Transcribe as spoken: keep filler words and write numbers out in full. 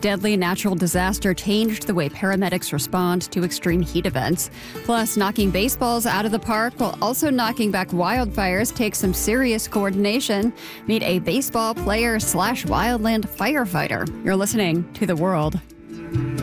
deadly natural disaster changed the way paramedics respond to extreme heat events. Plus, knocking baseballs out of the park while also knocking back wildfires takes some serious coordination. Meet a baseball player slash wildland firefighter. You're listening to The World.